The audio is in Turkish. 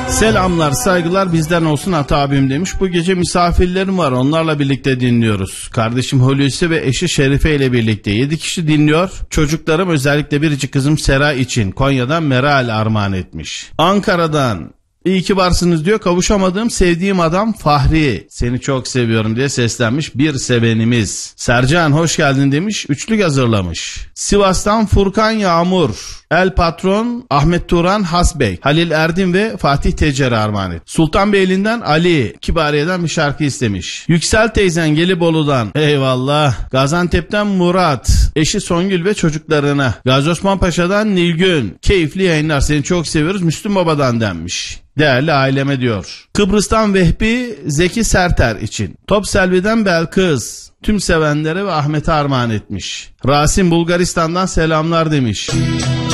Selamlar, saygılar bizden olsun Ata abim demiş. Bu gece misafirlerim var, onlarla birlikte dinliyoruz. Kardeşim Hulusi ve eşi Şerife ile birlikte 7 kişi dinliyor. Çocuklarım, özellikle biricik kızım Sera için Konya'dan Meral armağan etmiş. Ankara'dan İyi ki varsınız diyor. Kavuşamadığım sevdiğim adam Fahri, seni çok seviyorum diye seslenmiş bir sevenimiz. Sercan hoş geldin demiş. Üçlük hazırlamış. Sivas'tan Furkan Yağmur, El Patron, Ahmet Turan Hasbey, Halil Erdin ve Fatih Tecer'e armağan et. Sultanbeyli'nden Ali Kibariye'den bir şarkı istemiş. Yüksel teyzen Gelibolu'dan eyvallah. Gaziantep'ten Murat, eşi Songül ve çocuklarına. Gazi Osman Paşa'dan Nilgün, keyifli yayınlar, seni çok seviyoruz Müslüm Baba'dan denmiş. Değerli aileme diyor. Kıbrıs'tan Vehbi Zeki Serter için. Top Selvi'den Belkıs tüm sevenlere ve Ahmet'e armağan etmiş. Rasim Bulgaristan'dan selamlar demiş.